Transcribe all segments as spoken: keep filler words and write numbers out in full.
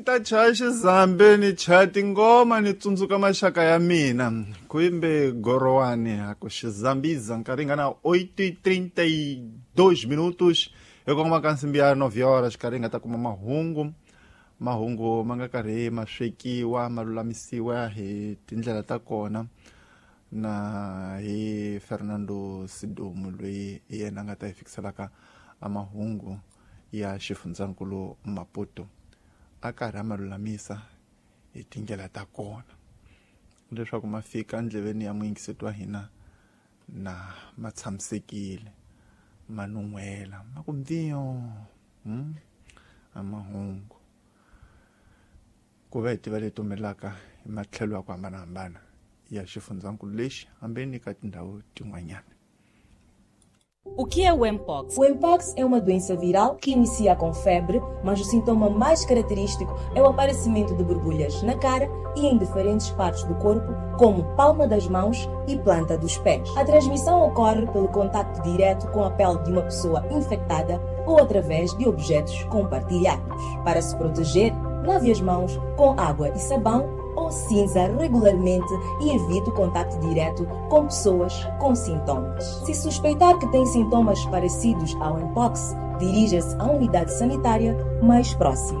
ta chaya xizambe ni chaya tingoma ni tsundzuka maxaka ya mina kwimbe gorowani ako xizambiza nkarhi ngana oito e trinta e dois minutos ekongoma ka nsimbi ya nove horas karhi nga ta kuma mahungu mahungu ma nga karhi ma swekiwa ma lulamisiwa hi tindlela ta kona na hi Fernando Sidomu loyi yena nga ta hi fikiselaka amahungu ya xifundzakulu Maputo a karhi a ma lulamisa hi tindlela ta kona leswaku ma fika ndleveni ya muingiseti wa hina na ma tshamisekile ma nun'hwela ma ku mviyo hmm? amahungu ku va hi tiva leti humelelaka hi matlhelo ya ku hambanahambana ya xifundzakulu lexi hambeni ka tindhawu tin'wanyana. O que é o Mpox? O Mpox é uma doença viral que inicia com febre, mas o sintoma mais característico é o aparecimento de borbulhas na cara e em diferentes partes do corpo, como palma das mãos e planta dos pés. A transmissão ocorre pelo contacto direto com a pele de uma pessoa infectada ou através de objetos compartilhados. Para se proteger, lave as mãos com água e sabão ou cinza regularmente e evite o contacto direto com pessoas com sintomas. Se suspeitar que tem sintomas parecidos ao Mpox, dirija-se à unidade sanitária mais próxima.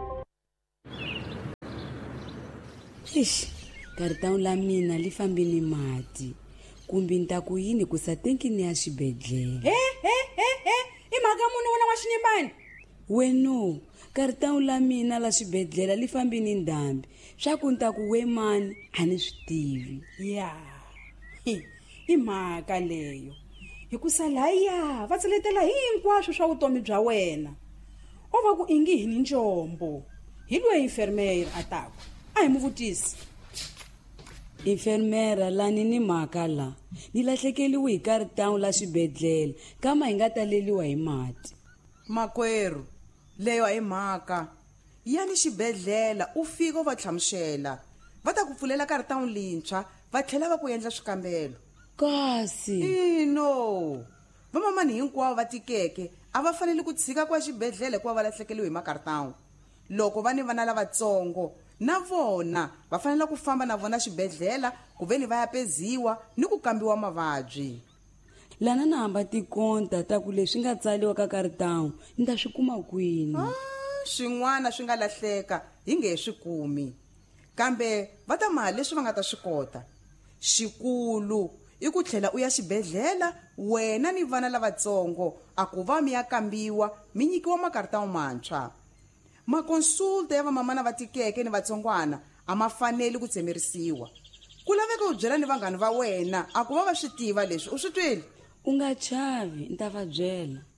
Ixi, cartão la mina li fambini mati. Kumbe nta ku yini ku sa tenki ni ya xibedhlele. Eh, eh, eh, eh, i mhaka muni wena wa xinyimani? Weno, cartão la mina la xibedhlele li fambini ndhambi. Swa ku nta ku we mani a ni swi tivi. Ya, i mhaka leyo. Hikusa laya va tseletela hinkwaswo swa vutomi bya wena. O va ku ingi hi ni njombo. Hi loyi enfermera a taku. A hi mu vutisi. Enfermera lani ni mhaka la. Ni lahlekeliwe hi cartão la xibedhlele kama hi nga taleliwa hi mati. Makwerhu, leyo hi mhaka. Yani xibedhlela u fika u va tlhamuxela va ta ku pfulela cartão lintshwa va tlhela va ku endla swikambelo. Kasi ino vamamani hinkwavo va tikeke a va fanele ku tshika kwa xibedhlele kuva va lahlekeliwe hi makartão. Loko va ni vana lavatsongo na vona va fanele ku famba na vona xibedhlela ku veni va ya peziwa ni ku kambiwa mavabyi. Lana na hamba tikonta ta ku leswi nga tsaliwa ka cartão ni ta swi kuma kwini? Swin'wana swi nga lahleka hi nge swi kumi kambe va ta mali leswi va nga ta swi kota. Xikulu i ku tlhela u ya xibedhlela wena ni vana lavatsongo a ku va mi ya kambiwa mi nyikiwa makartão mantshwa. Makonsulta ya vamamana va tikeke ni vatsongwana a ma fanele ku tsemerisiwa. Ku laveka u byela ni vanghana va wena a ku va va swi tiva leswi u swi twile. U nga chavi ni ta va byela.